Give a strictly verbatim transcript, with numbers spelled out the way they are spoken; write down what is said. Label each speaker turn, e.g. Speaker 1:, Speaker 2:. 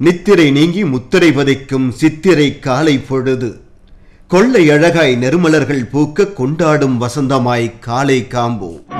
Speaker 1: நித்திரை நீங்கி முத்திரை வதைக்கும் சித்திரை காலை பொழுது கொள்ளை அழகாய் நெருமலர்கள் பூக்க கொண்டாடும் வசந்தமாய் காலை காம்போ.